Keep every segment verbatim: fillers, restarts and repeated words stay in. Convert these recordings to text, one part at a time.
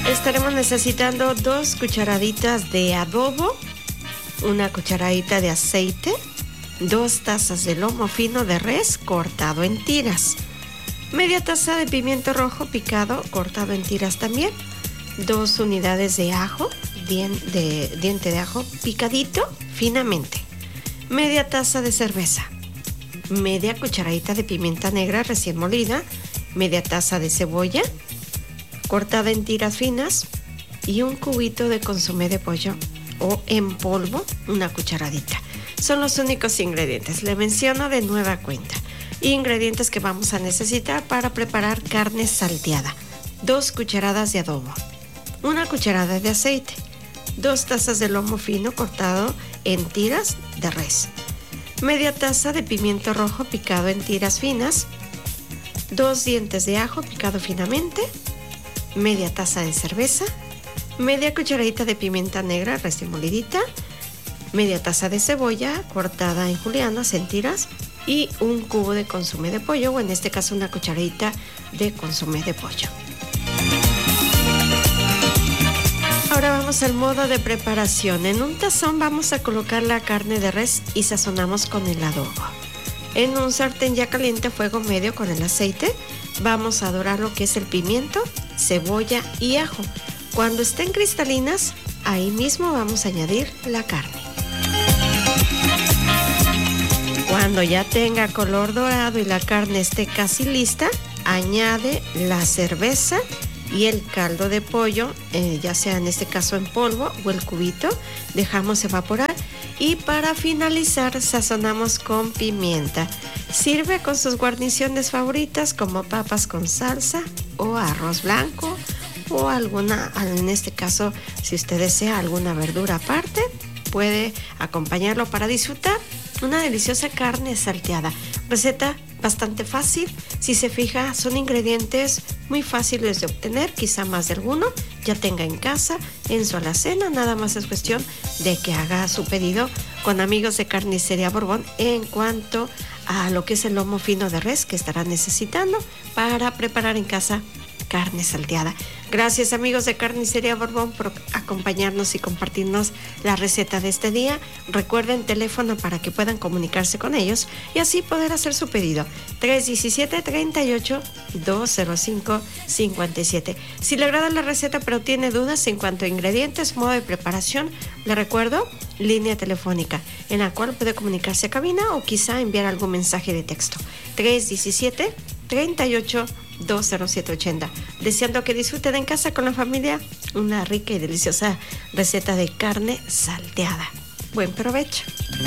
Estaremos necesitando dos cucharaditas de adobo, una cucharadita de aceite, dos tazas de lomo fino de res cortado en tiras, media taza de pimiento rojo picado cortado en tiras también, dos unidades de ajo, dien, de, diente de ajo picadito finamente, media taza de cerveza, media cucharadita de pimienta negra recién molida, media taza de cebolla cortada en tiras finas y un cubito de consomé de pollo o en polvo, una cucharadita. Son los únicos ingredientes. Le menciono de nueva cuenta. Ingredientes que vamos a necesitar para preparar carne salteada. Dos cucharadas de adobo, una cucharada de aceite, dos tazas de lomo fino cortado en tiras de res, media taza de pimiento rojo picado en tiras finas, dos dientes de ajo picado finamente, media taza de cerveza, media cucharadita de pimienta negra recién molidita, media taza de cebolla cortada en julianas en tiras y un cubo de consomé de pollo, o en este caso una cucharadita de consomé de pollo. Ahora vamos al modo de preparación. En un tazón vamos a colocar la carne de res y sazonamos con el adobo. En un sartén ya caliente a fuego medio con el aceite, vamos a dorar lo que es el pimiento, cebolla y ajo. Cuando estén cristalinas, ahí mismo vamos a añadir la carne. Cuando ya tenga color dorado y la carne esté casi lista, añade la cerveza y el caldo de pollo, eh, ya sea en este caso en polvo o el cubito, dejamos evaporar y para finalizar sazonamos con pimienta. Sirve con sus guarniciones favoritas como papas con salsa o arroz blanco o alguna, en este caso si usted desea alguna verdura aparte, puede acompañarlo para disfrutar una deliciosa carne salteada. Receta bastante fácil, si se fija son ingredientes muy fáciles de obtener, quizá más de alguno ya tenga en casa, en su alacena, nada más es cuestión de que haga su pedido con amigos de Carnicería Borbón en cuanto a lo que es el lomo fino de res que estará necesitando para preparar en casa carne salteada. Gracias amigos de Carnicería Borbón por acompañarnos y compartirnos la receta de este día. Recuerden teléfono para que puedan comunicarse con ellos y así poder hacer su pedido. tres uno siete, tres ocho, dos cero cinco, cinco siete. Si le agrada la receta pero tiene dudas en cuanto a ingredientes, modo de preparación, le recuerdo línea telefónica en la cual puede comunicarse a cabina o quizá enviar algún mensaje de texto. tres uno siete, tres ocho, dos cero siete ocho cero. Deseando que disfruten en casa con la familia una rica y deliciosa receta de carne salteada. Buen provecho.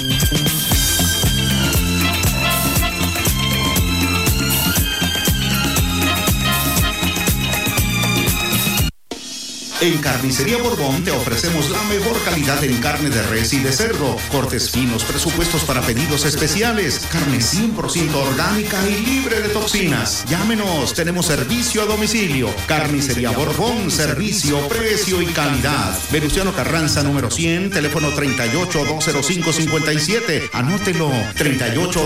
En Carnicería Borbón te ofrecemos la mejor calidad en carne de res y de cerdo, cortes finos, presupuestos para pedidos especiales, carne cien por ciento orgánica y libre de toxinas. Llámenos, tenemos servicio a domicilio. Carnicería Borbón, servicio, precio y calidad. Venustiano Carranza número cien, teléfono treinta y ocho, dos cero cinco, cincuenta y siete. Anótelo, treinta y ocho,